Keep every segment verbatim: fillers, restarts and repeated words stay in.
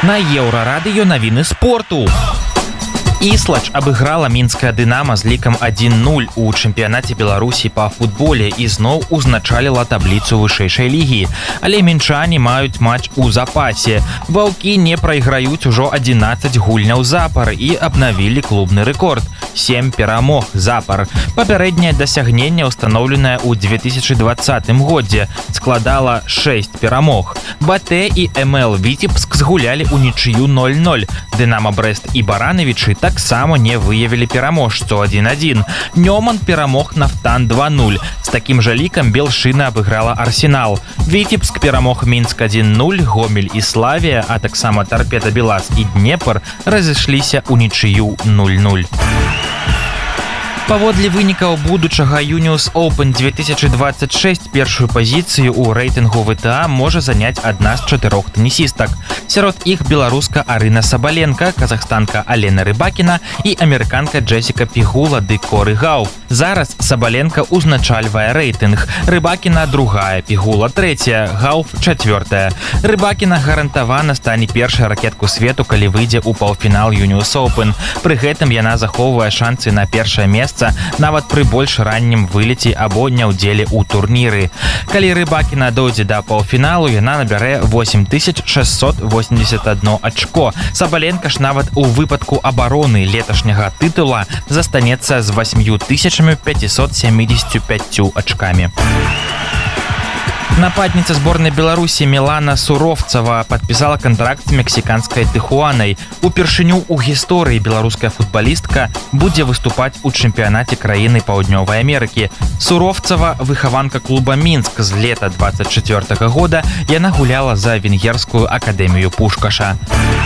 На Еўрарадыё навіны спорту. Іслач абыграла мінскае «Дынама» з лікам адзін нуль у чэмпіянаце Беларусі па футболе і зноў узначаліла табліцу вышэйшай лігі. Але мінчане маюць матч у запасе. Ваўкі не прайграюць ужо адзінаццаць гульняў запар і абнавілі клубны рэкорд – сем перамог запар. Папярэдняе дасягненне, устаноўленае ў две тысячы двадцатым годзе, складала шэсць перамог. БТ і МЛ Віцебск згулялі ўнічыю нуль нуль. «Дынама» Брэст і Баранавічы таксама не выявілі пераможцу адзін адзін. Нёман перамог «Нафтан» два нуль. З такім жа лікам Белшына абыграла «Арсенал». Віцебск перамог «Мінск» адзін нуль, Гомель і Славія, а таксама «Тарпеда Белас» і «Днепр» разышліся ўнічыю нуль нуль. Паводле вынікаў будучага Юніус Оупен две тысячи двадцать шесть першую пазіцыю ў рэйтынгу ВТА можа заняць адна з чатырох тэнісістак. Сярод іх беларуска Арына Сабаленка, казахстанка Алена Рыбакіна і амерыканка Джесіка Пігула ды Коры Гауф. Зараз Сабаленка ўзначальвае рэйтынг. Рыбакіна другая, Пігула трэцяя, Гауф чацвёртая. Рыбакіна гарантавана стане першай ракетку свету, калі выйдзе ў паўфінал Юніус Оупен. Пры гэтым яна захоўвае шансы на першае месца нават пры больш раннім вылеце або няўдзеле ў турніры. Калі Рыбакіна дойдзе да паўфіналу, яна набярэ восемь тысяч шестьсот восемьдесят одно ачко. Сабаленка ж нават у выпадку абароны леташняга тытула застанецца з восемью тысячамі пятьсот семьдесят пятью ачкамі. Нападница сборной Беларуси Милана Суровцева подписала контракт с мексиканской Тихуанай. Упершыню у гісторыі беларуская футболистка будзе выступаць у чэмпіянаце краіны Паўднёвай Амерыкі. Суровцева, выхаванка клуба Мінск з лета двадцать четвёртага года, яна гуляла за венгерскую акадэмію Пушкаша.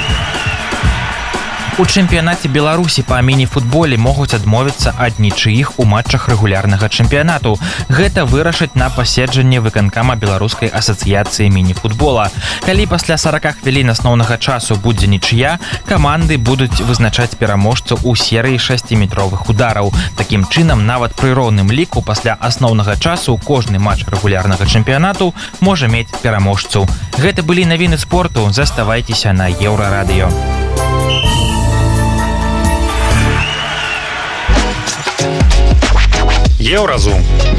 У чэмпіянаце Беларусі па міні-футболе могуць адмовіцца ад нічыіх у матчах рэгулярнага чэмпіянату. Гэта вырашыць на паседжанне выканкама Беларускай асацыяцыі міні-футбола. Калі пасля сорока хвілін асноўнага часу будзе нічыя, каманды будуць вызначаць пераможцу ў серыі шасціметровых удараў. Такім чынам, нават пры роўным ліку пасля асноўнага часу кожны матч рэгулярнага чэмпіянату можа мець пераможцу. Гэта былі навіны спорту. Заставайцеся на Еўрарадыё. Еўразум.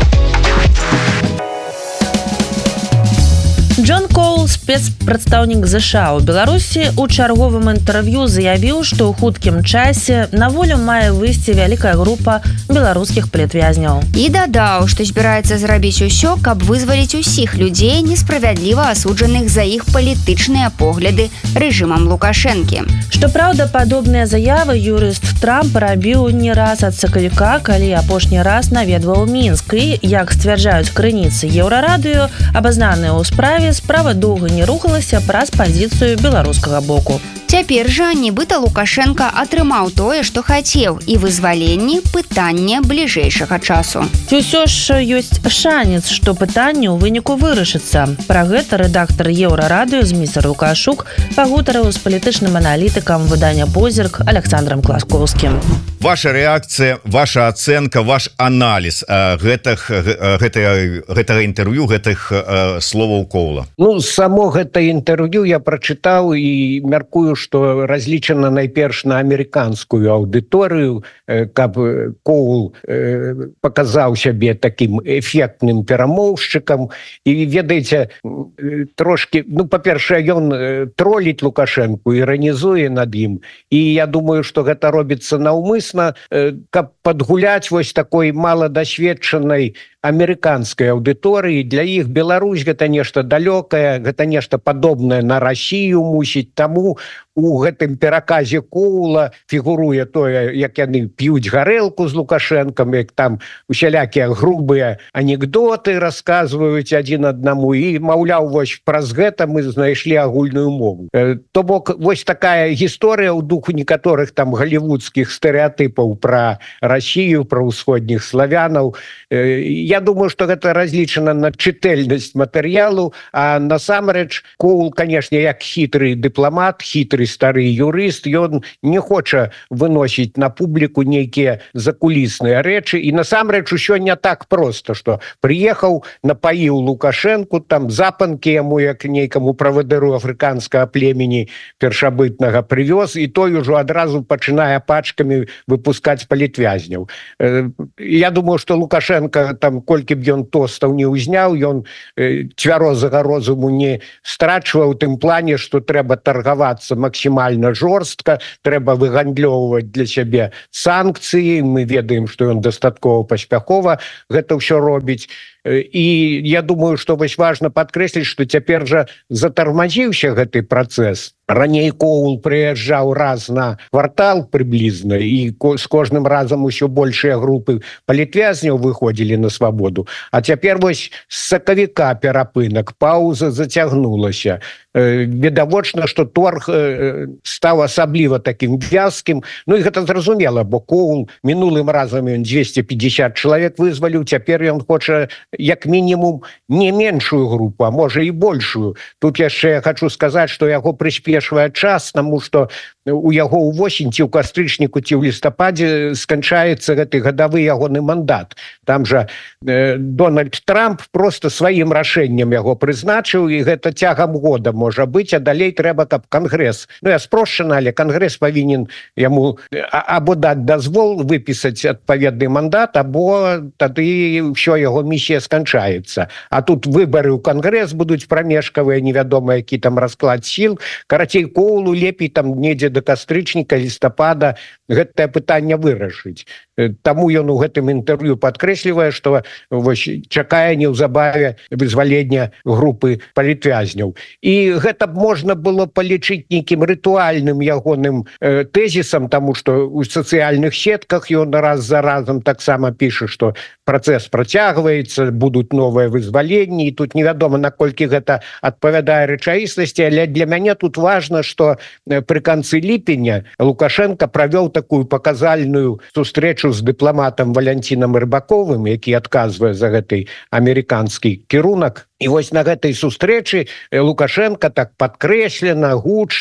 Джон Коул, спецпрадстаўнік ЗША ў Беларусі, у чарговым інтэрв'ю заявіў, што ў хуткім часе на волю мае выйсці вялікая група беларускіх палітвязняў. І дадаў, што збіраецца зрабіць усё, каб вызваліць усіх людзей, несправядліва асуджаных за іх палітычныя погляды рэжымам Лукашэнкі. Што праўда, падобныя заявы юрыст Трамп рабіў не раз ад сакавіка, калі апошні раз наведваў Мінск. І, як сцвярджаюць крыніцы Еўрарадыё, абазнаныя ў справе, справа доўга не рухалася праз пазіцыю беларускага боку. Цяпер жа нібыта Лукашенко атрымаў тое, што хацеў, і вызваленне пытання бліжэйшага часу. Ці ўсё ж ёсць шанец, што пытанне ў выніку вырашыцца. Пра гэта рэдактар Еўрарадыё Зміцер Лукашук пагутарыў з палітычным аналітыкам выдання «Позірк» Александром Класкоўскім. Ваша рэакцыя, ваша ацэнка, ваш аналіз гэтых, гэтага, гэтага інтэрв'ю, гэтых словаў Коула. Ну, само гэта інтэрв'ю я прачытаў і мяркую, што разлічана найперш на амерыканскую аўдыторыю, каб Коул паказаў сябе такім эфектным перамоўшчыкам. І ведаеце, трошки, ну, па-першае, ён троліць Лукашэнку, іранізуе над ім. І я думаю, што гэта робіцца наўмысна, каб падгуляць вось такой маладасведчанай амерыканскай аўдыторыі. Для іх Беларусь гэта нешта далёкае, гэта нешта падобнае на Расію мусіць. Таму у гэтым пераказе Коула фігуруе тое, як яны п'юць гарэлку з Лукашэнкам, як там усялякія грубыя анекдоты расказваюць адзін аднаму, і, маўляў, вось праз гэта мы знайшлі агульную мову. То бок, вось такая гісторыя ў духу некаторых там галівудскіх стэрэатыпаў пра Расію, пра ўсходніх славянаў. Я думаю, што гэта разлічана на чытэльнасць матэрыялу, а насамрэч Коул, канешне, як хітры дыпламат, хітры Дмітрий стары юрыст, ён не хоча выносіць на публіку нейкія закулісныя рэчы, і насамрэч усё не так просто, што прыехаў, напаіў Лукашенку, там запанкі яму як нейкаму правадыру афрыканскага племені першабытнага прывёз, і той ужо адразу пачынае пачкамі выпускаць палітвязняў. Я думаю, што Лукашенко, там колькі б ён тостаў не ўзняў, ён цвярозага розуму не страчваў у тым плане, што трэба таргавацца максімальна жорстка, трэба выгандлёўваць для сябе санкцыі, мы ведаем, што ён дастаткова паспяхова гэта ўсё робіць. І я думаю, што вось важна падкрэсліць, што цяпер жа затармазіўся гэты працэс. Раней Коул прыязджаў раз на квартал прыблізна, і з кожным разам усё большыя групы палітвязняў выходзілі на свабоду. А цяпер вось з сакавіка перапынак, паўза зацягнулася. Відавочна, што торг стаў асабліва такім вязкім. Ну і гэта зразумела, бо Коул мінулым разам ён дзвесце пятьдесят чалавек вызваліў, цяпер ён хоча як мінімум не меншую групу, а можа і большую. Тут яшчэ я хочу сказаць, што яго прыспешвае час, таму што у яго ўвосень ці ў кастрычніку ці ў лістападзе сканчаецца гэты гадавы ягоны мандат. Там жа э, Дональд Трамп просто сваім рашэннем яго прызначыў, і гэта цягам года можа быць, а далей трэба, каб Кангрэс, ну я спрошчана, але Кангрэс павінен яму або даць дазвол выпісаць адпаведны мандат, або тады ўсё яго місія сканчаецца. А тут выбары ў Кангрэс будуць прамежкавыя, невядома які там расклад сіл. Карацей, Коулу лепей там недзе до кастрычніка, лістапада гэтае пытанне вырашыць. Таму ён у гэтым інтэрв'ю падкрэслівае, што вось чакае неўзабаве вызвалення групы палітвязняў. І гэта б можна было палічыць нейкім рытуальным ягоным э, тэзісам, таму што ў сацыяльных сетках ён раз за разам таксама піша, што працэс працягваецца, будуць новыя вызваленні, і тут невядома, наколькі гэта адпавядае рэчаіснасці, але для мяне тут важна, што пры канцы ліпеня Лукашенко правёў такую паказальную сустрэчу з дыпламатам Валянцінам Рыбаковым, які адказвае за гэты амерыканскі кірунак. І вось на гэтай сустрэчы Лукашенко так падкрэслена, гучна